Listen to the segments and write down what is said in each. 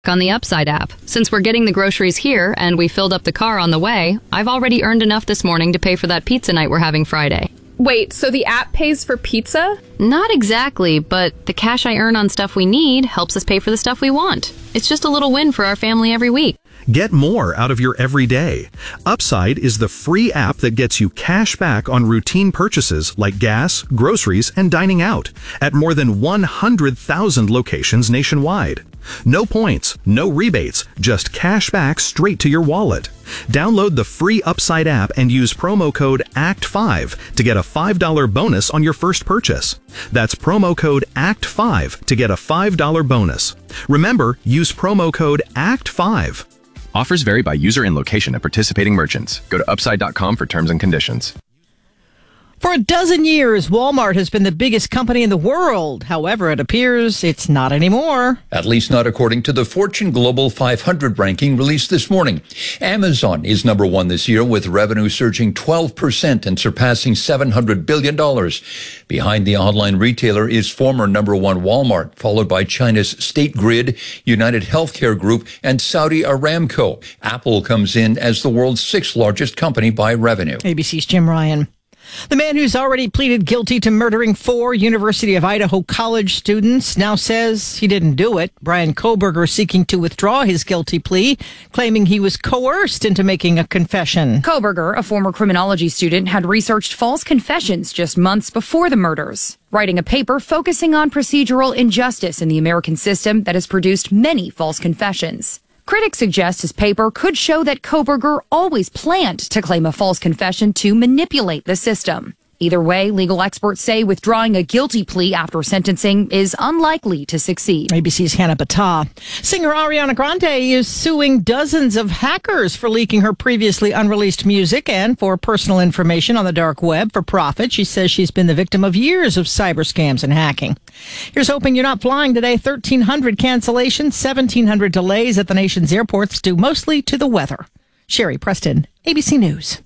On the Upside app. Since we're getting the groceries here and we filled up the car on the way, I've already earned enough this morning to pay for that pizza night we're having Friday. Wait, so the app pays for pizza? Not exactly, but the cash I earn on stuff we need helps us pay for the stuff we want. It's just a little win for our family every week. Get more out of your everyday. Upside is the free app that gets you cash back on routine purchases like gas, groceries, and dining out at more than 100,000 locations nationwide. No points, no rebates, just cash back straight to your wallet. Download the free Upside app and use promo code ACT5 to get a $5 bonus on your first purchase. That's promo code ACT5 to get a $5 bonus. Remember, use promo code ACT5. Offers vary by user and location at participating merchants. Go to upside.com for terms and conditions. For a dozen years, Walmart has been the biggest company in the world. However, it appears it's not anymore. At least not according to the Fortune Global 500 ranking released this morning. Amazon is number one this year, with revenue surging 12% and surpassing $700 billion. Behind the online retailer is former number one Walmart, followed by China's State Grid, United Healthcare Group, and Saudi Aramco. Apple comes in as the world's sixth largest company by revenue. ABC's Jim Ryan. The man who's already pleaded guilty to murdering 4 University of Idaho college students now says he didn't do it. Brian Kohberger seeking to withdraw his guilty plea, claiming he was coerced into making a confession. Kohberger, a former criminology student, had researched false confessions just months before the murders, writing a paper focusing on procedural injustice in the American system that has produced many false confessions. Critics suggest his paper could show that Kohberger always planned to claim a false confession to manipulate the system. Either way, legal experts say withdrawing a guilty plea after sentencing is unlikely to succeed. ABC's Hannah Battah. Singer Ariana Grande is suing dozens of hackers for leaking her previously unreleased music and for personal information on the dark web for profit. She says she's been the victim of years of cyber scams and hacking. Here's hoping you're not flying today. 1,300 cancellations, 1,700 delays at the nation's airports due mostly to the weather. Sherry Preston, ABC News.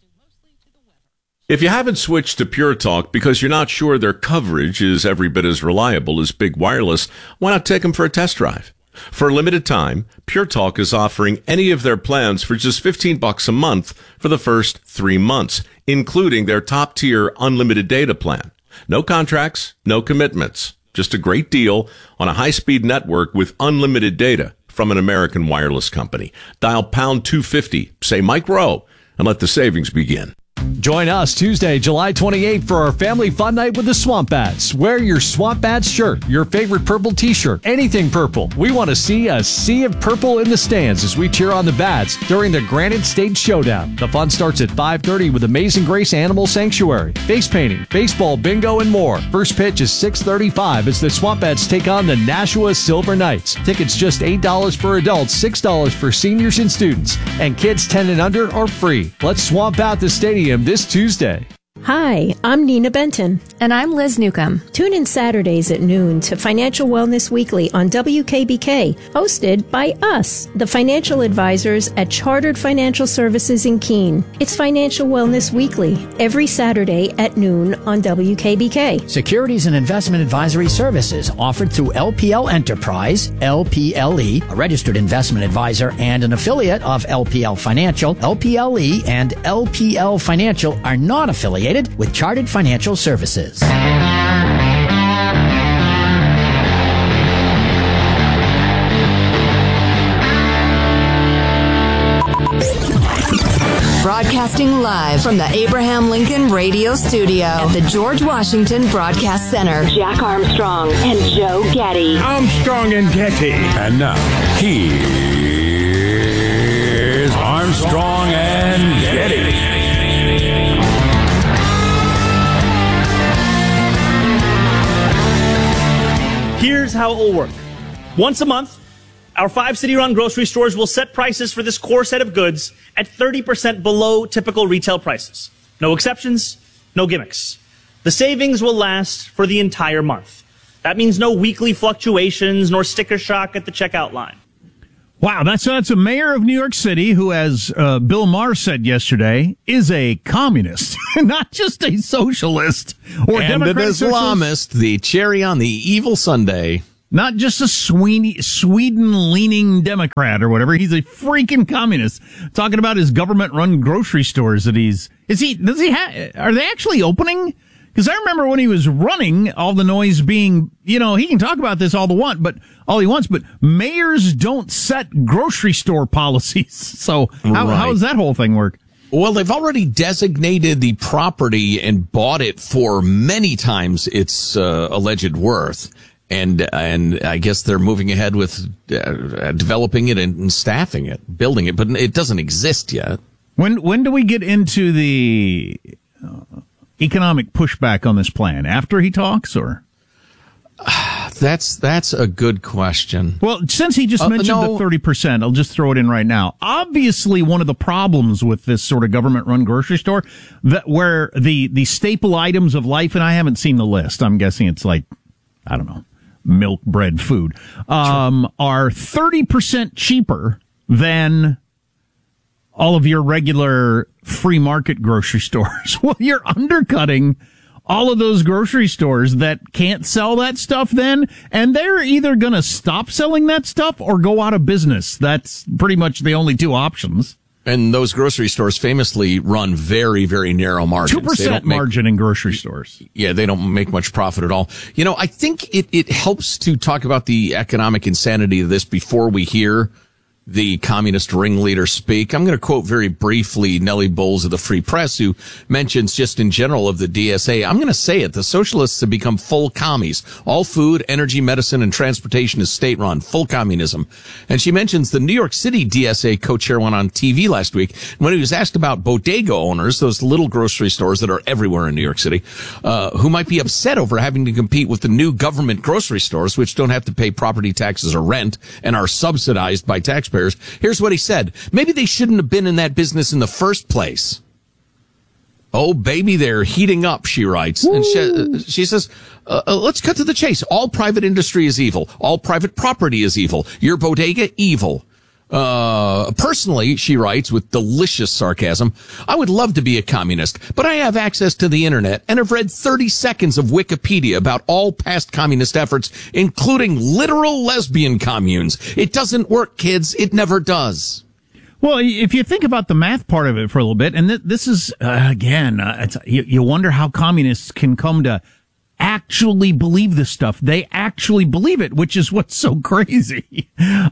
If you haven't switched to Pure Talk because you're not sure their coverage is every bit as reliable as Big Wireless, why not take them for a test drive? For a limited time, Pure Talk is offering any of their plans for just $15 a month for the first 3 months, including their top-tier unlimited data plan. No contracts, no commitments. Just a great deal on a high-speed network with unlimited data from an American wireless company. Dial pound 250, say Mike Rowe, and let the savings begin. Join us Tuesday, July 28th for our family fun night with the Swamp Bats. Wear your Swamp Bats shirt, your favorite purple t-shirt, anything purple. We want to see a sea of purple in the stands as we cheer on the Bats during the Granite State Showdown. The fun starts at 5:30 with Amazing Grace Animal Sanctuary, face painting, baseball, bingo, and more. First pitch is 6:35 as the Swamp Bats take on the Nashua Silver Knights. Tickets just $8 for adults, $6 for seniors and students, and kids 10 and under are free. Let's swamp out the stadium this Tuesday. Hi, I'm Nina Benton. And I'm Liz Newcomb. Tune in Saturdays at noon to Financial Wellness Weekly on WKBK, hosted by us, the financial advisors at Chartered Financial Services in Keene. It's Financial Wellness Weekly, every Saturday at noon on WKBK. Securities and investment advisory services offered through LPL Enterprise, LPLE, a registered investment advisor and an affiliate of LPL Financial. LPLE and LPL Financial are not affiliated with Chartered Financial Services. Broadcasting live from the Abraham Lincoln Radio Studio at the George Washington Broadcast Center. Jack Armstrong and Joe Getty. Armstrong and Getty. And now, here's Armstrong and Getty. Here's how it will work. Once a month, our 5 city-run grocery stores will set prices for this core set of goods at 30% below typical retail prices. No exceptions, no gimmicks. The savings will last for the entire month. That means no weekly fluctuations nor sticker shock at the checkout line. Wow, that's a mayor of New York City who, as Bill Maher said yesterday, is a communist, not just a socialist or and an Islamist, the cherry on the evil sundae. Not just a Sweden-leaning Democrat or whatever. He's a freaking communist. Talking about his government-run grocery stores that are they actually opening? Because I remember when he was running, all the noise being, he can talk about this all he wants, but mayors don't set grocery store policies. So how does that whole thing work? Well, they've already designated the property and bought it for many times its alleged worth. And I guess they're moving ahead with developing it and staffing it, building it, but it doesn't exist yet. When do we get into the economic pushback on this plan? After he talks, or? That's a good question. Well, since he just mentioned the 30%, I'll just throw it in right now. Obviously, one of the problems with this sort of government-run grocery store, where the staple items of life, and I haven't seen the list, I'm guessing it's like, I don't know, milk, bread, food, are 30% cheaper than all of your regular free market grocery stores. Well, you're undercutting all of those grocery stores that can't sell that stuff then, and they're either going to stop selling that stuff or go out of business. That's pretty much the only two options. And those grocery stores famously run very, very narrow margins. 2% margin in grocery stores. Yeah, they don't make much profit at all. I think it helps to talk about the economic insanity of this before we hear the communist ringleader speak. I'm going to quote very briefly Nellie Bowles of the Free Press, who mentions just in general of the DSA. I'm going to say it. The socialists have become full commies. All food, energy, medicine, and transportation is state-run. Full communism. And she mentions the New York City DSA co-chair went on TV last week. When he was asked about bodega owners, those little grocery stores that are everywhere in New York City, who might be upset over having to compete with the new government grocery stores, which don't have to pay property taxes or rent and are subsidized by taxpayers. Here's what he said. Maybe they shouldn't have been in that business in the first place. Oh, baby, they're heating up, she writes. Woo. And she says, let's cut to the chase. All private industry is evil. All private property is evil. Your bodega, evil. Personally, she writes with delicious sarcasm, I would love to be a communist, but I have access to the internet and have read 30 seconds of Wikipedia about all past communist efforts, including literal lesbian communes. It doesn't work, kids. It never does. Well, if you think about the math part of it for a little bit, and this is, you wonder how communists can come to actually believe this stuff. They actually believe it, which is what's so crazy.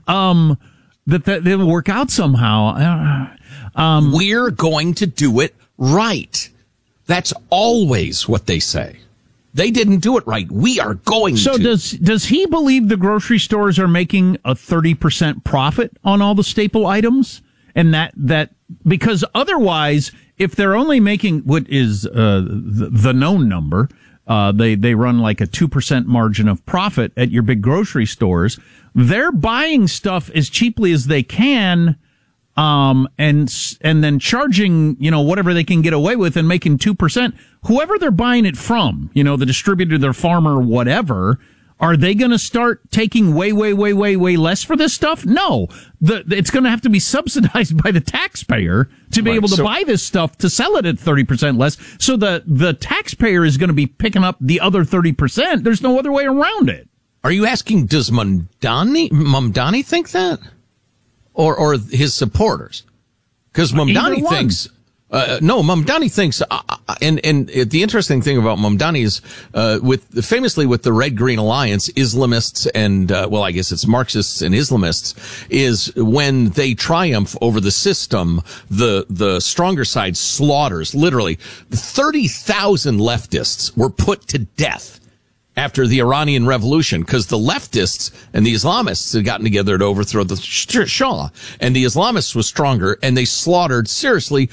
That they'll work out somehow. We're going to do it right. That's always what they say. They didn't do it right. We are going to. So does he believe the grocery stores are making a 30% profit on all the staple items? And that because otherwise, if they're only making what is the known number, they run like a 2% margin of profit at your big grocery stores. They're buying stuff as cheaply as they can, and then charging, whatever they can get away with and making 2%. Whoever they're buying it from, the distributor, their farmer, whatever, are they going to start taking way less for this stuff? No. It's going to have to be subsidized by the taxpayer to be able to buy this stuff to sell it at 30% less. So the taxpayer is going to be picking up the other 30%. There's no other way around it. Are you asking, does Mamdani think that? Or his supporters? Because Mamdani thinks, Mamdani thinks, and the interesting thing about Mamdani is, famously with the Red-Green Alliance, Islamists and, I guess it's Marxists and Islamists, is when they triumph over the system, the stronger side slaughters, literally, 30,000 leftists were put to death after the Iranian Revolution, because the leftists and the Islamists had gotten together to overthrow the Shah, and the Islamists was stronger, and they slaughtered, seriously,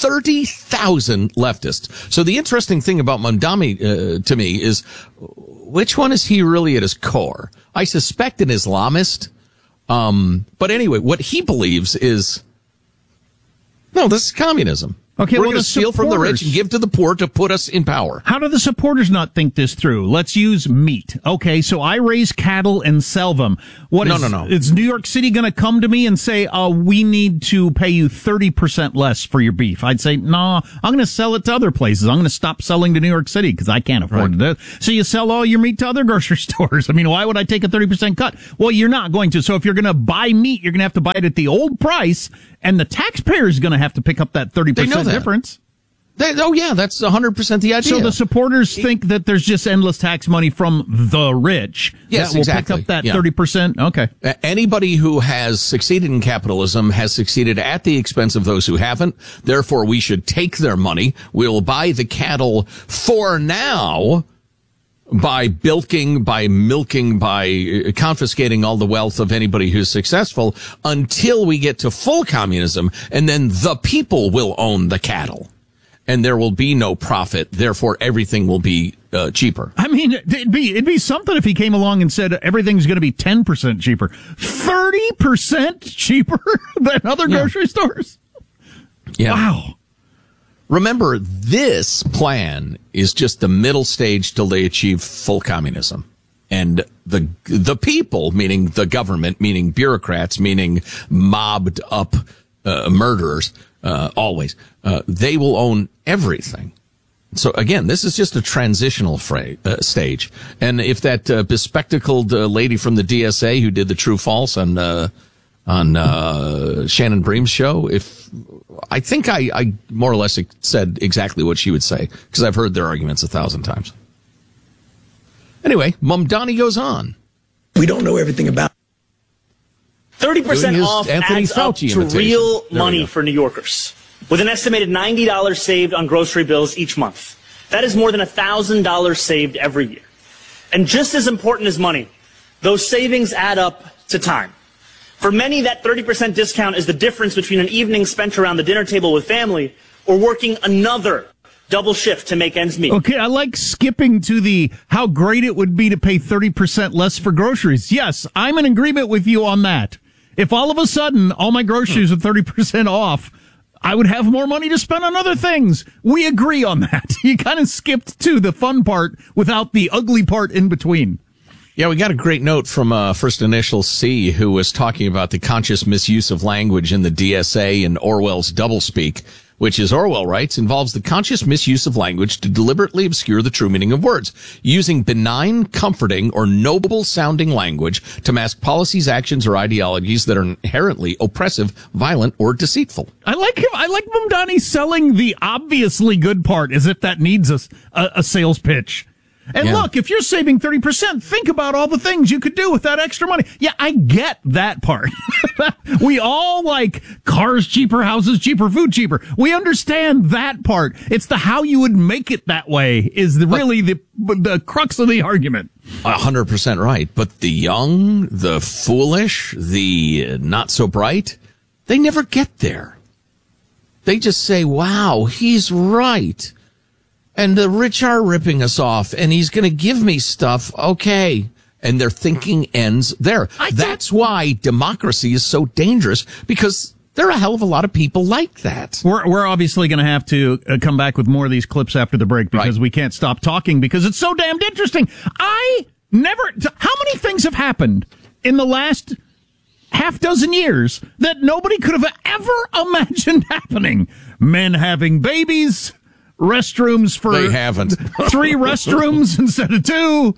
30,000 leftists. So the interesting thing about Mamdani, to me, is which one is he really at his core? I suspect an Islamist. But anyway, what he believes is, no, this is communism. Okay, we're well, going to steal from the rich and give to the poor to put us in power. How do the supporters not think this through? Let's use meat. Okay, so I raise cattle and sell them. No. Is New York City going to come to me and say, we need to pay you 30% less for your beef? I'd say, no, I'm going to sell it to other places. I'm going to stop selling to New York City because I can't afford to do it. So you sell all your meat to other grocery stores. I mean, why would I take a 30% cut? Well, you're not going to. So if you're going to buy meat, you're going to have to buy it at the old price, and the taxpayer is going to have to pick up that 30% difference. That's 100% the idea. So the supporters think that there's just endless tax money from the rich. Yes, that will exactly. pick up that 30%. Okay. Anybody who has succeeded in capitalism has succeeded at the expense of those who haven't. Therefore, we should take their money. We'll buy the cattle for now by bilking, by milking, by confiscating all the wealth of anybody who's successful until we get to full communism, and then the people will own the cattle. And there will be no profit. Therefore, everything will be cheaper. I mean, it'd be something if he came along and said everything's going to be 10% cheaper, 30% cheaper than other grocery stores. Yeah. Wow. Remember, this plan is just the middle stage till they achieve full communism. And the people, meaning the government, meaning bureaucrats, meaning mobbed up murderers, always, they will own everything. So again, this is just a transitional stage. And if that bespectacled lady from the DSA who did the True False on Shannon Bream's show, I think I more or less said exactly what she would say, because I've heard their arguments 1,000 times. Anyway, Mamdani goes on. We don't know everything about 30% off Anthony adds Fauci up to imitation. real money for New Yorkers, with an estimated $90 saved on grocery bills each month. That is more than $1,000 saved every year. And just as important as money, those savings add up to time. For many, that 30% discount is the difference between an evening spent around the dinner table with family or working another double shift to make ends meet. Okay, I like skipping to the how great it would be to pay 30% less for groceries. Yes, I'm in agreement with you on that. If all of a sudden all my groceries are 30% off, I would have more money to spend on other things. We agree on that. You kind of skipped to the fun part without the ugly part in between. Yeah, we got a great note from First Initial C, who was talking about the conscious misuse of language in the DSA and Orwell's doublespeak, which, as Orwell writes, involves the conscious misuse of language to deliberately obscure the true meaning of words, using benign, comforting, or noble-sounding language to mask policies, actions, or ideologies that are inherently oppressive, violent, or deceitful. I like him. I like Mamdani selling the obviously good part as if that needs a sales pitch. And look, if you're saving 30%, think about all the things you could do with that extra money. Yeah, I get that part. We all like cars cheaper, houses cheaper, food cheaper. We understand that part. It's the how you would make it that way is really the crux of the argument. 100% right. But the young, the foolish, the not so bright, they never get there. They just say, wow, he's right. And the rich are ripping us off, and he's going to give me stuff. Okay. And their thinking ends there. That's why democracy is so dangerous, because there are a hell of a lot of people like that. We're obviously going to have to come back with more of these clips after the break, because we can't stop talking because it's so damned interesting. How many things have happened in the last half dozen years that nobody could have ever imagined happening? Men having babies. Restrooms for they haven't 3 restrooms instead of 2.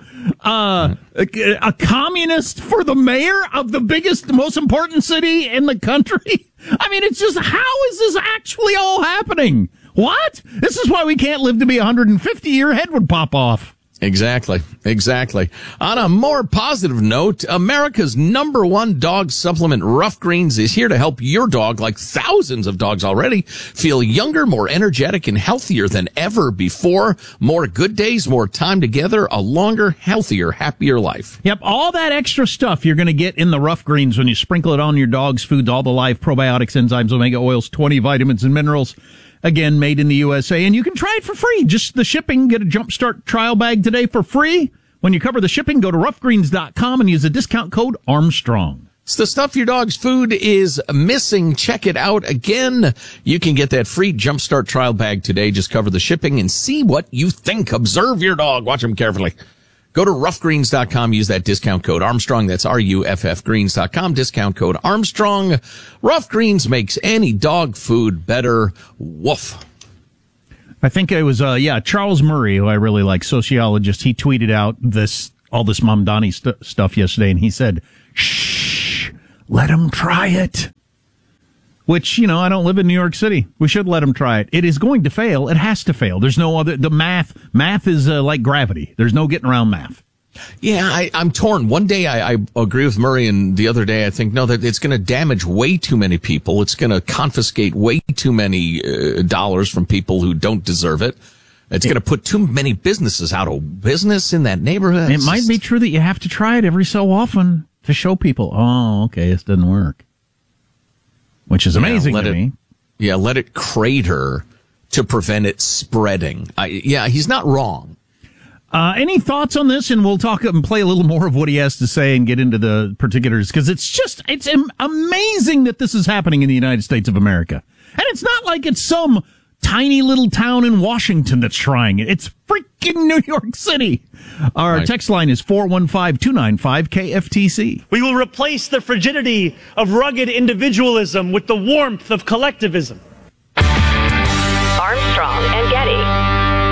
A communist for the mayor of the biggest, most important city in the country. I mean, it's just, how is this actually all happening? What? This is why we can't live to be 150. Your head would pop off. Exactly. On a more positive note, America's #1 dog supplement, Rough Greens, is here to help your dog, like thousands of dogs already, feel younger, more energetic, and healthier than ever before. More good days, more time together, a longer, healthier, happier life. Yep, all that extra stuff you're going to get in the Rough Greens when you sprinkle it on your dog's foods, all the live probiotics, enzymes, omega oils, 20 vitamins and minerals. Again, made in the USA, and you can try it for free. Just the shipping. Get a Jumpstart trial bag today for free. When you cover the shipping, go to roughgreens.com and use the discount code Armstrong. It's the stuff your dog's food is missing. Check it out again. You can get that free Jumpstart trial bag today. Just cover the shipping and see what you think. Observe your dog. Watch him carefully. Go to roughgreens.com. Use that discount code Armstrong. That's RUFF greens.com. Discount code Armstrong. Rough Greens makes any dog food better. Woof. I think it was, Charles Murray, who I really like, sociologist. He tweeted out all this Mamdani stuff yesterday, and he said, shh, let them try it. Which, I don't live in New York City. We should let them try it. It is going to fail. It has to fail. There's no other, math is like gravity. There's no getting around math. Yeah, I'm torn. One day I agree with Murray, and the other day I think, no, that it's going to damage way too many people. It's going to confiscate way too many dollars from people who don't deserve it. It's going to put too many businesses out of business in that neighborhood. It might be true that you have to try it every so often to show people, oh, okay, this doesn't work. Which is amazing to me. Yeah, let it crater to prevent it spreading. He's not wrong. Any thoughts on this? And we'll talk and play a little more of what he has to say and get into the particulars, because it's amazing that this is happening in the United States of America. And it's not like it's some tiny little town in Washington that's trying it. It's freaking New York City. Our text line is 415-295-KFTC. We will replace the frigidity of rugged individualism with the warmth of collectivism. Armstrong and Getty.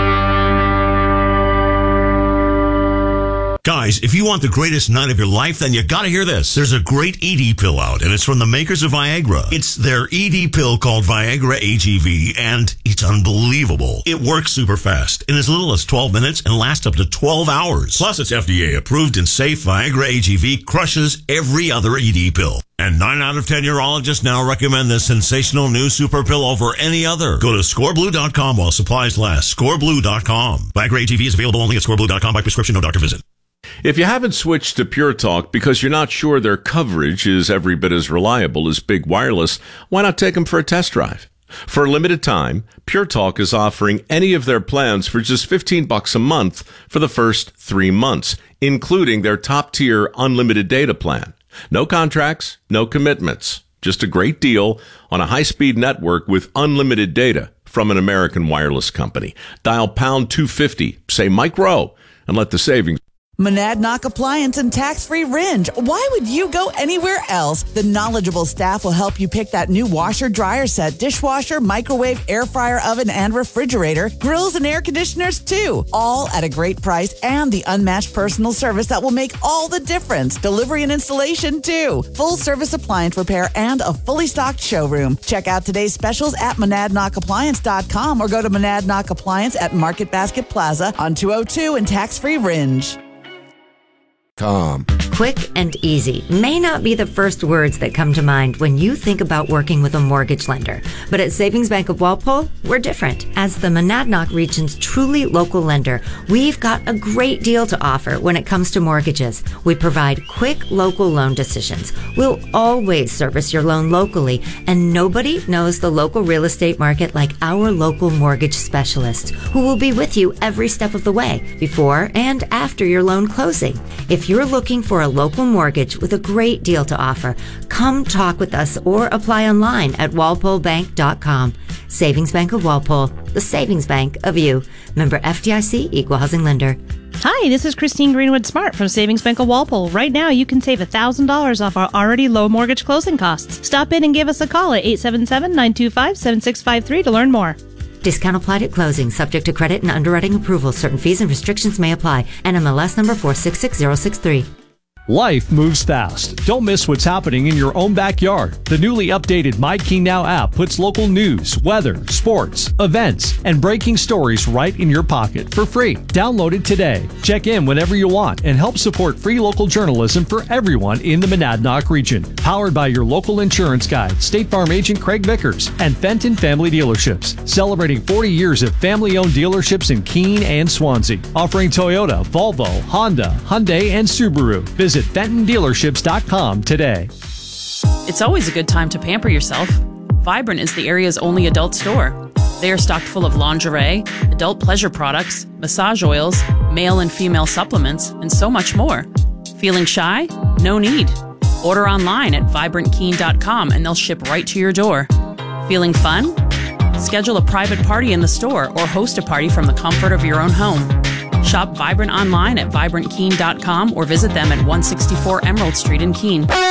Guys, if you want the greatest night of your life, then you gotta hear this. There's a great ED pill out, and it's from the makers of Viagra. It's their ED pill called Viagra AGV, and it's unbelievable. It works super fast, in as little as 12 minutes, and lasts up to 12 hours. Plus, it's FDA approved and safe. Viagra AGV crushes every other ED pill. And 9 out of 10 urologists now recommend this sensational new super pill over any other. Go to scoreblue.com while supplies last. Scoreblue.com. Viagra AGV is available only at scoreblue.com by prescription, no doctor visit. If you haven't switched to Pure Talk because you're not sure their coverage is every bit as reliable as big wireless, why not take them for a test drive? For a limited time, Pure Talk is offering any of their plans for just $15 a month for the first 3 months, including their top-tier unlimited data plan. No contracts, no commitments. Just a great deal on a high-speed network with unlimited data from an American wireless company. Dial pound 250, say Mike Rowe, and let the savings. Monadnock Appliance and Tax-Free Ringe. Why would you go anywhere else? The knowledgeable staff will help you pick that new washer, dryer set, dishwasher, microwave, air fryer, oven, and refrigerator, grills and air conditioners too. All at a great price and the unmatched personal service that will make all the difference. Delivery and installation too. Full service appliance repair and a fully stocked showroom. Check out today's specials at monadnockappliance.com or go to Monadnock Appliance at Market Basket Plaza on 202 and Tax-Free Ringe. Quick and easy may not be the first words that come to mind when you think about working with a mortgage lender. But at Savings Bank of Walpole, we're different. As the Monadnock region's truly local lender, we've got a great deal to offer when it comes to mortgages. We provide quick local loan decisions. We'll always service your loan locally, and nobody knows the local real estate market like our local mortgage specialists, who will be with you every step of the way, before and after your loan closing. If you're looking for a local mortgage with a great deal to offer, come talk with us or apply online at walpolebank.com. Savings Bank of Walpole, the savings bank of you. Member FDIC, Equal Housing Lender. Hi, this is Christine Greenwood Smart from Savings Bank of Walpole. Right now, you can save $1,000 off our already low mortgage closing costs. Stop in and give us a call at 877-925-7653 to learn more. Discount applied at closing, subject to credit and underwriting approval. Certain fees and restrictions may apply. NMLS number 466063. Life moves fast. Don't miss what's happening in your own backyard. The newly updated MyKeyNow app puts local news, weather, sports, events, and breaking stories right in your pocket for free. Download it today. Check in whenever you want and help support free local journalism for everyone in the Monadnock region. Powered by your local insurance guide, State Farm agent Craig Vickers, and Fenton Family Dealerships. Celebrating 40 years of family-owned dealerships in Keene and Swansea. Offering Toyota, Volvo, Honda, Hyundai, and Subaru. Visit FentonDealerships.com today. It's always a good time to pamper yourself. Vibrant is the area's only adult store. They are stocked full of lingerie, adult pleasure products, massage oils, male and female supplements, and so much more. Feeling shy? No need. Order online at vibrantkeen.com and they'll ship right to your door. Feeling fun? Schedule a private party in the store or host a party from the comfort of your own home. Shop Vibrant online at vibrantkeen.com or visit them at 164 Emerald Street in Keene.